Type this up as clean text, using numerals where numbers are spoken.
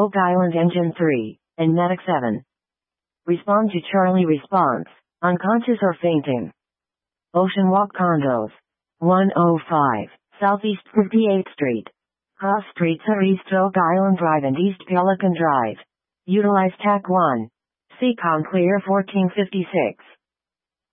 Oak Island Engine 3, and Medic 7. Respond to Charlie response, unconscious or fainting. Ocean Walk Condos. 105, Southeast 58th Street. Cross streets are East Oak Island Drive and East Pelican Drive. Utilize TAC 1. Seacon Clear 1456.